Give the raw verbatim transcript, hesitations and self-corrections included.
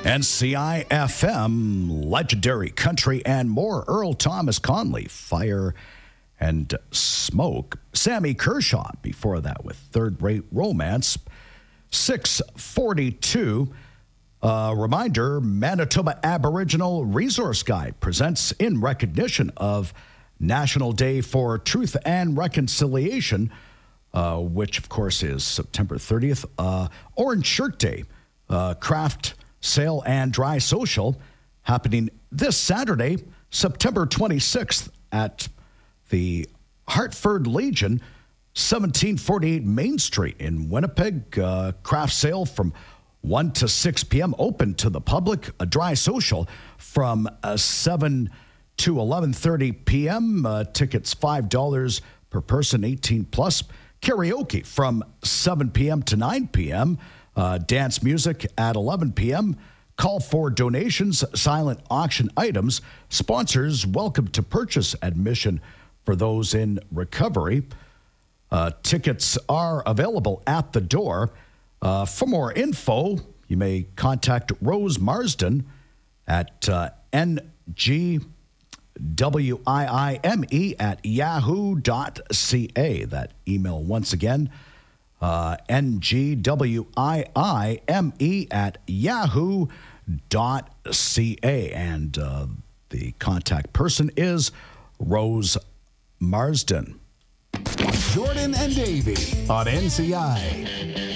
N C I F M, legendary country and more. Earl Thomas Conley, Fire and Smoke. Sammy Kershaw, before that with Third Rate Romance. six forty-two. Uh, reminder, Manitoba Aboriginal Resource Guide presents in recognition of National Day for Truth and Reconciliation, uh, which, of course, is September thirtieth. Uh, Orange Shirt Day, uh, craft sale and dry social happening this Saturday, September twenty-sixth at the Hartford Legion, seventeen forty-eight Main Street in Winnipeg. Uh, craft sale from one to six p.m. open to the public. A dry social from uh, seven to eleven thirty p.m. Uh, tickets five dollars per person, eighteen plus. Karaoke from seven p.m. to nine p.m. Uh, dance music at eleven p.m. Call for donations, silent auction items. Sponsors welcome to purchase admission for those in recovery. Uh, tickets are available at the door. Uh, for more info, you may contact Rose Marsden at uh, N G W I I M E at yahoo dot c a. That email once again, uh, N G W I I M E at yahoo dot c a. And uh, the contact person is Rose Marsden. Jordan and Davey on N C I.